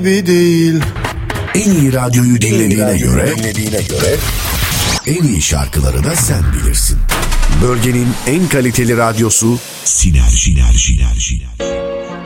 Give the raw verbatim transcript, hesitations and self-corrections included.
bir değil. En iyi radyoyu dinlediğine göre, dinlediğine göre en iyi şarkıları da sen bilirsin. Bölgenin en kaliteli radyosu Sinerji. Sinerji. Sinerji.